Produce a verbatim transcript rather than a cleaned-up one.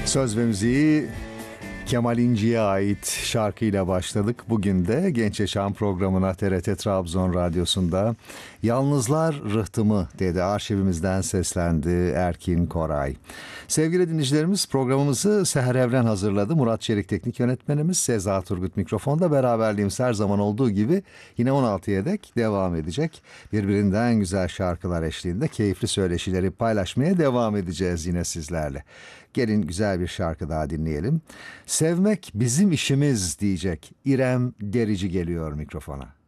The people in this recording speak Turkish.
Söz ve müziği Kemal İnci'ye ait şarkıyla başladık. Bugün de Genç Yaşam programına T R T Trabzon Radyosu'nda Yalnızlar Rıhtımı dedi. Arşivimizden seslendi Erkin Koray. Sevgili dinleyicilerimiz, programımızı Seher Evren hazırladı. Murat Çelik teknik yönetmenimiz, Seza Turgut mikrofonda. Beraberliğimiz her zaman olduğu gibi yine on altıya dek devam edecek. Birbirinden güzel şarkılar eşliğinde keyifli söyleşileri paylaşmaya devam edeceğiz yine sizlerle. Gelin güzel bir şarkı daha dinleyelim. Sevmek bizim işimiz diyecek İrem Derici geliyor mikrofona.